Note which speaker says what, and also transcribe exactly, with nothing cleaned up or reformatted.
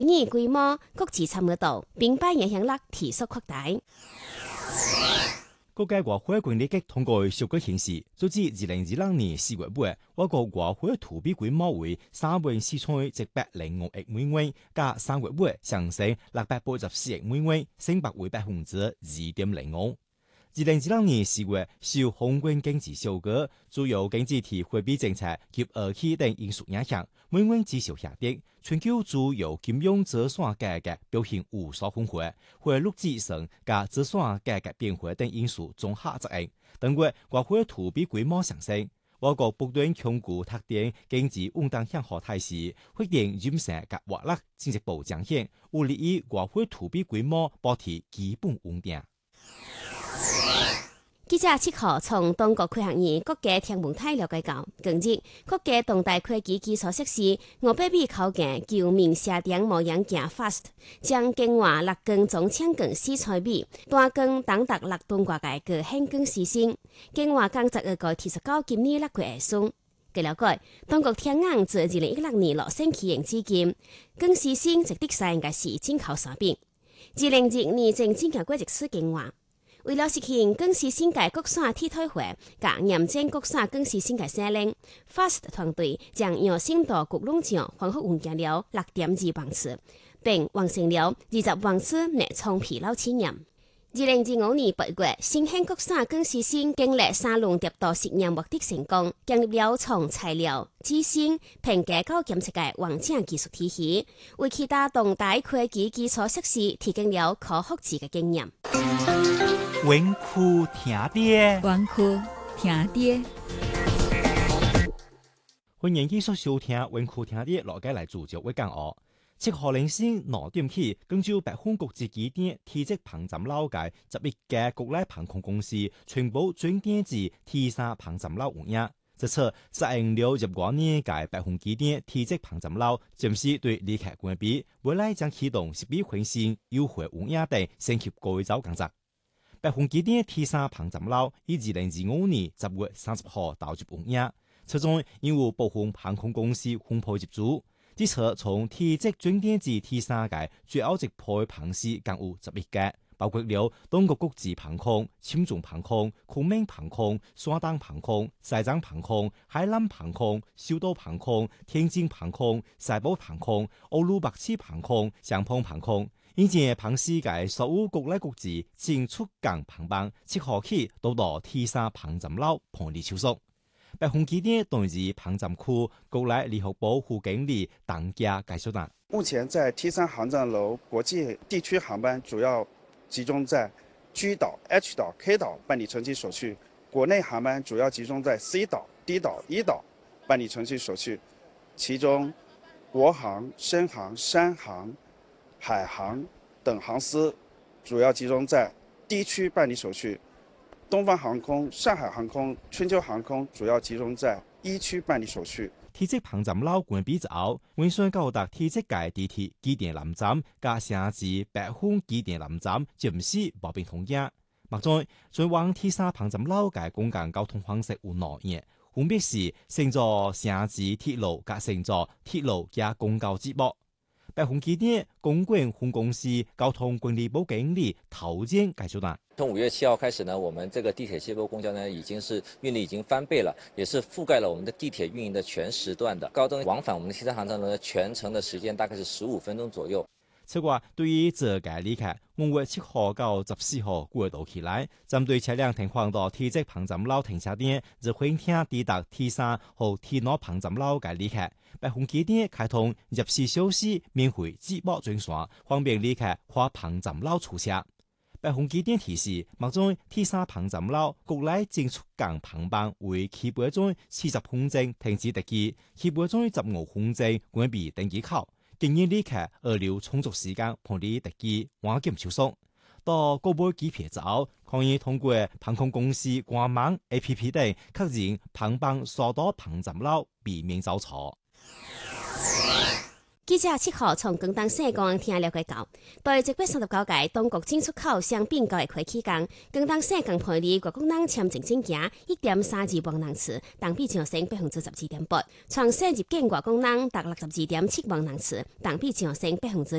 Speaker 1: 年规模各自参与度，并把影响力提速扩大。
Speaker 2: 各界外汇管理局通过数据显示，截至二零二六年四月尾，我国外汇储备规模为三万四千一百零五亿美元，加三月尾上升六百八十四亿美元，升幅为百分之二点零五。二零二六年四月，受宏观经济效果、主要经济体货币政策及二期等因素影响，美元指数下跌，全球主要金融折算价格表现有所分化，汇率指数加折算价格变化等因素综合作用，等于外汇储备规模上升。我国不断巩固特定经济稳定向好态势，确定人性及活力进一步彰显，有利于外汇储备规模保持基本稳定。
Speaker 1: 记者七号从中国科学院国家天文台了解到，近日国家动态科技基础设施五百米口径球面射程模样镜 F A S T 将境外六根总抢光四千米、单光长达六吨外界个显光实现，境外工作二个提出到今年六月下旬。據了解，中國天眼自二零一六年落成起用至今，光實現值得晒應該是進口產品。二零二一年正進行過一次境外。為了實現光實現嘅國產替代化，甲驗證國產光實現嘅性能 ，F A S T 團隊將用深度焗籠醬防護元件料六點二磅次，並完成了二十磅次熱衝疲勞試驗。二零二五年八月，新興國產光實現經歷三輪疊到實驗目的成功，建立了從材料、資訊、評價到檢測嘅完整技術體系，為其他動態科技基礎設施提供了可複製嘅經驗。
Speaker 3: 文庫聽爹，
Speaker 4: 文庫聽爹。
Speaker 2: 歡迎繼續收聽文庫聽爹，落街來主角會講哦。七號零星六點起，根據百分國際機電體積膨脹樓價，十一家國內航空公司全部轉電至 T 三膨脹樓有影。這次實現了入關年嘅百分機電體積膨脹樓，暫時對旅客關閉，未來將啟動實比換新、優惠有影等升級改造工作。百分機電 T 三膨脹樓於二零二五年十月三十號投入有影，其中因有部分航空公司分配入組。這次從體積轉電至 T 三嘅主要直配航司共有十一家，包括了中國國際航空、深圳航空、昆明航空、山東航空、西藏航空、海南航空、首都航空、天津航空、西部航空、歐陸北汽航空、香澎航空，以及航司嘅所有國內國際進出港航班，七號起都到 T 三膨脹樓辦理手續。百分機電當日膨脹區國內聯合部副經理鄧家介紹啦。
Speaker 5: 目前在 T 三航站樓國際地區航班主要集中在 G 島、H 島、K 島辦理乘機手續，國內航班主要集中在 C 島、D 島、E 島辦理乘機手續，其中國航、深航、山航、海航等航司主要集中在 D 區辦理手續。東方航空、上海航空、春秋航空主要集中在一區辦理手續。
Speaker 2: 體積膨脹樓關閉之後，運算高達體積嘅地鐵機電南站加城市百分機電南站暫時無並通行。目前，轉往 T 三膨脹樓嘅公共交通方式有兩樣，分別是乘坐城市鐵路加乘坐鐵路加公交接駁。百分機電公管分公司交通管理部經理陶堅介紹啦。
Speaker 6: 從五月七號開始呢，我們這個地鐵接駁公交呢，已經是運力已經翻倍了，也是覆蓋了我們的地鐵運營的全時段的。高登往返我們的 T 三航站呢，全程的時間大概是十五分鐘左右。
Speaker 2: 此外，對於這個旅客，五月七號到十四號過渡期來，針對車輛停放到體積膨脹樓停車點，日歡聽抵達 T 三和 T 四膨脹樓嘅旅客，百分機電開通入市小時免費接駁專線，方便旅客跨膨脹樓出車。百分機電提示，目前 T 三膨脹樓國內進出港航班為起步中四十分鐘停止登機，起步中十五分鐘關閉登機口。建議旅客預留充足時間辦理登機、換檢手續。到購買機票之後，可以通過航空公司官網 A P P 等確認航班所到膨脹樓，避免走錯。
Speaker 1: 記者七號從廣東省公安廳了解到，對一百三十九屆當局進出口商品交易會期間，廣東省共配理外國人簽證證件一點三二萬人次，同比上升百分之十二點八；從省入境外國人達六十二點七萬人次，同比上升百分之